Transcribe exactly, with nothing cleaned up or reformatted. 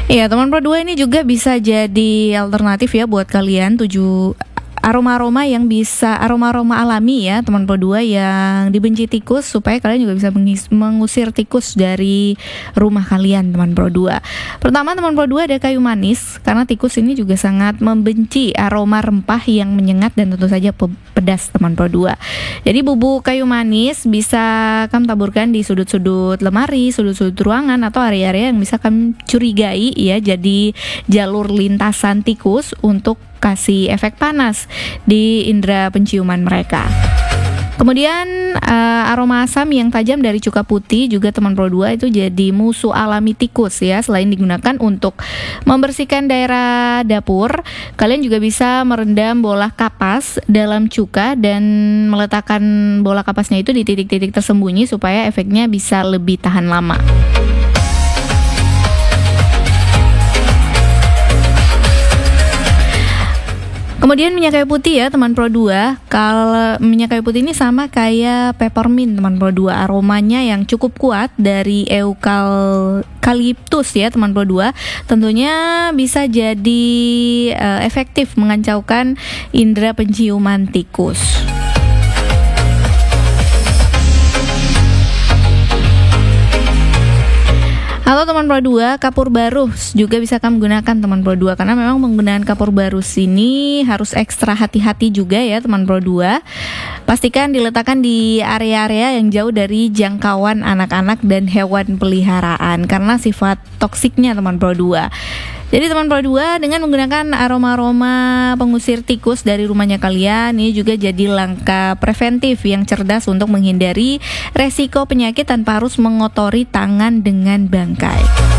Iya, teman Pro dua ini juga bisa jadi alternatif ya buat kalian tujuh aroma-aroma yang bisa aroma-aroma alami ya teman Pro dua yang dibenci tikus, supaya kalian juga bisa mengis, mengusir tikus dari rumah kalian teman Pro dua. Pertama teman Pro dua ada kayu manis, karena tikus ini juga sangat membenci aroma rempah yang menyengat dan tentu saja pe- pedas teman Pro dua. Jadi bubuk kayu manis bisa kamu taburkan di sudut-sudut lemari, sudut-sudut ruangan atau area-area yang bisa kamu curigai ya jadi jalur lintasan tikus untuk kasih efek panas di indera penciuman mereka. Kemudian uh, aroma asam yang tajam dari cuka putih juga teman Pro dua itu jadi musuh alami tikus ya. Selain digunakan untuk membersihkan daerah dapur, kalian juga bisa merendam bola kapas dalam cuka dan meletakkan bola kapasnya itu di titik-titik tersembunyi supaya efeknya bisa lebih tahan lama. Kemudian minyak kayu putih ya teman Pro dua. Kalau minyak kayu putih ini sama kayak peppermint teman Pro dua, aromanya yang cukup kuat dari eukaliptus ya teman Pro dua. Tentunya bisa jadi uh, efektif mengacaukan indera penciuman tikus. Halo teman Pro dua, kapur barus juga bisa kamu gunakan teman Pro dua, karena memang penggunaan kapur barus ini harus ekstra hati-hati juga ya teman Pro dua. Pastikan diletakkan di area-area yang jauh dari jangkauan anak-anak dan hewan peliharaan karena sifat toksiknya teman Pro dua. Jadi teman Pro dua dengan menggunakan aroma-aroma pengusir tikus dari rumahnya kalian, ini juga jadi langkah preventif yang cerdas untuk menghindari resiko penyakit tanpa harus mengotori tangan dengan bangkai.